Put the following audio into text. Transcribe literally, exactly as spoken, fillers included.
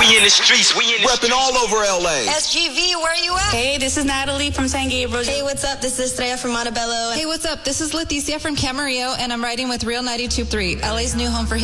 We in the streets, we in the Repping all over L A. S G V, where you at? Hey, this is Natalie from San Gabriel. Hey, what's up? This is Estrella from Montebello. Hey, what's up? This is Leticia from Camarillo, and I'm riding with Real ninety-two point three, L A's new home for hip.